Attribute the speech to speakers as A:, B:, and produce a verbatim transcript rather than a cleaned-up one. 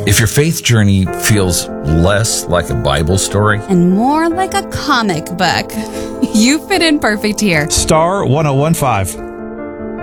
A: If your faith journey feels less like a Bible story
B: and more like a comic book, you fit in perfect here.
C: Star one oh one five.